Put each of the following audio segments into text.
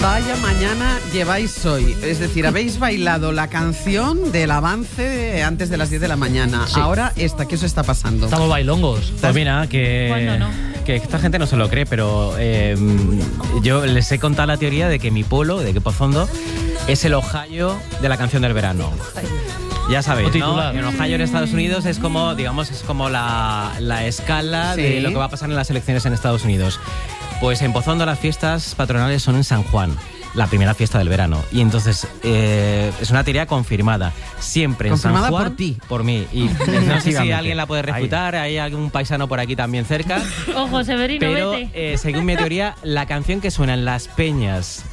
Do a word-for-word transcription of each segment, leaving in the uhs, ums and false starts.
Vaya mañana lleváis hoy. Es decir, habéis bailado la canción del avance antes de las diez de la mañana. Sí. Ahora esta, ¿qué os está pasando? Estamos bailongos. Pues mira, que, no? que esta gente no se lo cree, pero eh, yo les he contado la teoría de que mi pueblo, de que Pozondo, es el Ohio de la canción del verano. Ya sabéis, ¿no? En Ohio, en Estados Unidos, es como, digamos, es como la, la escala sí. de lo que va a pasar en las elecciones en Estados Unidos. Pues en Pozondo las fiestas patronales son en San Juan, la primera fiesta del verano. Y entonces eh, es una teoría confirmada. Siempre en confirmada San Juan. Por ti. Por mí. Y no sé si alguien la puede refutar. Hay algún paisano por aquí también cerca. Ojo, Severino, pero, vete. Eh, según mi teoría, la canción que suena en las peñas,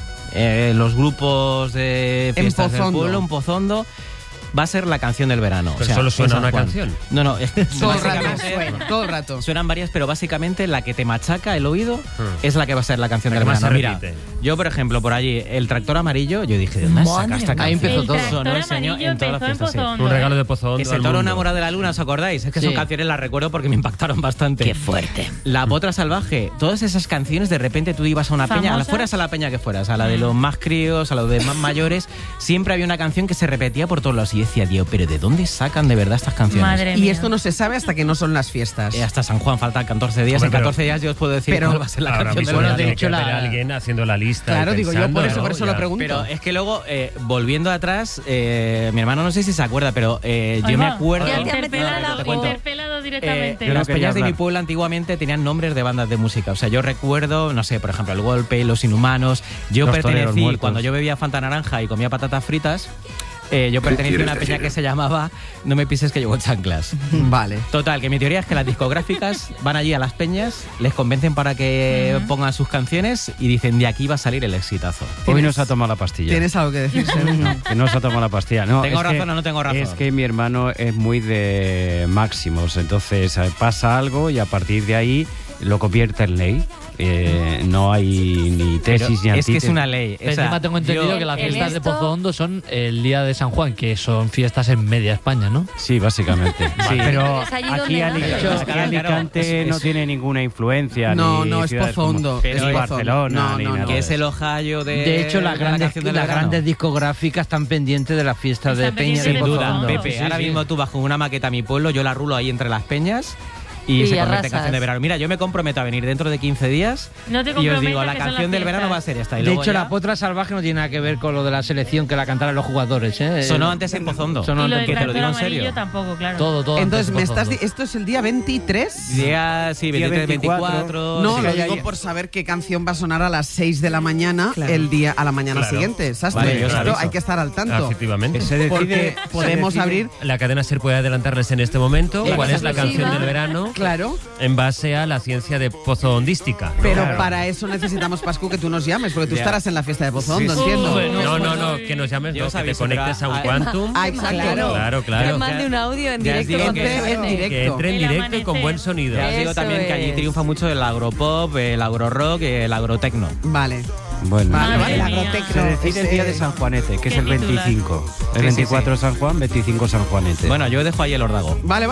eh, los grupos de fiestas del pueblo, en Pozondo, va a ser la canción del verano. Pero o sea, solo suena una Juan. canción. No, no. Todo el rato suena, todo el rato. Suenan varias, pero básicamente la que te machaca el oído hmm. es la que va a ser la canción la del que verano. Mira, yo, por ejemplo, por allí, el tractor amarillo, yo dije, ¿de dónde saca esta canción? Ahí empezó todo. Sonó el señor en todas las fiestas. Sí. Un regalo de Pozondo. Ese toro enamorado de la luna, ¿os acordáis? Es que sí. son canciones, las recuerdo porque me impactaron bastante. Qué fuerte. La Potra Salvaje, todas esas canciones, de repente tú ibas a una peña, a la, fueras a la peña que fueras, a la de los más críos, a los de más mayores, siempre había una canción que se repetía por todos lados. Y decía, Dios, pero ¿de dónde sacan de verdad estas canciones? Madre y mía. esto no se sabe hasta que no son las fiestas. Eh, hasta San Juan faltan catorce días. Hombre, en catorce días yo os puedo decir pero cuál va a ser la ahora canción mismo del ya verano. tiene de hecho, que haber la- alguien haciendo la lista. Claro, y digo yo pensando, por eso, ¿no? por eso Ya. lo pregunto. Pero es que luego, eh, volviendo atrás, eh, mi hermano no sé si se acuerda, pero eh, yo me acuerdo... Ya No, interpelado, te cuento. interpelado Eh, directamente. las quería peñas de hablar. mi pueblo antiguamente tenían nombres de bandas de música. O sea, yo recuerdo, no sé, por ejemplo, El Golpe, Los Inhumanos. Yo Los Toreros pertenecí, Muertos. cuando yo bebía Fanta Naranja y comía patatas fritas, eh, yo pertenecía a una peña que se llamaba No me pises que llevo chanclas. Vale. Total, que mi teoría es que las discográficas van allí a las peñas, les convencen para que uh-huh. pongan sus canciones y dicen, de aquí va a salir el exitazo. Hoy no se ha tomado la pastilla. ¿Tienes algo que decir, Severino? Que no se ha tomado la pastilla. No, ¿Tengo es razón que, o no tengo razón? Es que mi hermano es muy de máximos, entonces eh, pasa algo y a partir de ahí lo convierte en ley. Eh, no hay ni tesis Pero ni es que es antítesis. una ley. Pero O sea, encima tengo entendido yo- que las en fiestas de esto- Pozondo son el día de San Juan, que son fiestas en media España, ¿no? Sí, básicamente. Sí. Pero Es allí aquí, donde Ali- nace. aquí Claro, Alicante es- no es- tiene ninguna influencia. No, ni no, es ciudades Pozondo, como- Pero ni es Barcelona, No, ni no, nada no. que de es eso. el Ohio de, De hecho, las de la grandes, canción del las verano. grandes discográficas están pendientes de las fiestas Están de Peña de Sin pendientes de duda, Pozondo. Pepe. Sí, sí, ahora sí. mismo tú vas con una maqueta a mi pueblo, yo la rulo ahí entre las peñas y, Y se convierte en arrasas. canción de verano. Mira, yo me comprometo a venir dentro de quince días No te y os digo, comprometas, la que son canción las del verano fiestas. va a ser esta. Y De luego hecho, ya la Potra Salvaje no tiene nada que ver con lo de la selección que la cantaran los jugadores. ¿eh? sonó antes en Pozondo. Sonó Y lo antes del que te lo tractor digo en amarillo serio. tampoco, claro. Todo, todo. Entonces, antes me de estás Pozondo. di- ¿esto es el día veintitrés? Día, sí, Día veintitrés, veinticuatro. veinticuatro. No, sí. lo ya, digo ya. por saber qué canción va a sonar a las seis de la mañana Claro. el día a la mañana Claro. siguiente. ¿Sabes? Vale, yo os Esto aviso. hay que estar al tanto. Efectivamente. Se decide- Porque se podemos decide- abrir. La cadena SER puede adelantarles en este momento Claro. cuál es la Exclusiva. canción del verano Claro, en base a la ciencia de pozondística. pero Claro. para eso necesitamos, Pascu, que tú nos llames, porque tú Ya. estarás en la fiesta de Pozondo, Sí, sí. entiendo. Uy, No, no, no, que nos llames, Yo no, os que te aviso, conectes pero a un a- Quantum. Ah, exacto. Claro, Que claro. mande un audio en Ya os directo digo con que- T F N. en directo. Que entre en El directo y con amanecer. buen sonido. Ya os digo Eso también que allí es. triunfa mucho el agropop, el agrorock, el agrotecno. Vale, Bueno, vale, Madre vale. mía. El agrotecno. se decide el ese- día de San Juanete, que es Qué el titular. veinticinco. Sí, El sí, veinticuatro sí. San Juan, veinticinco San Juanete. Bueno, yo dejo ahí el órdago. Vale,